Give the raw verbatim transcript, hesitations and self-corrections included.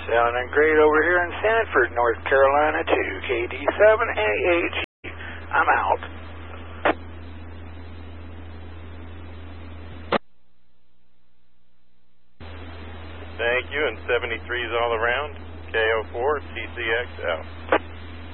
Sounding great over here in Sanford, North Carolina, too. K D seven A H. I'm out. Thank you, and seventy-threes all around. K O four, T C X out.